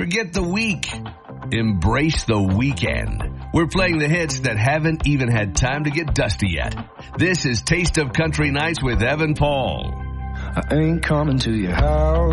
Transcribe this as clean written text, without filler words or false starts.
Forget the week. Embrace the weekend. We're playing the hits that haven't even had time to get dusty yet. This is Taste of Country Nights with Evan Paul. I ain't coming to your house.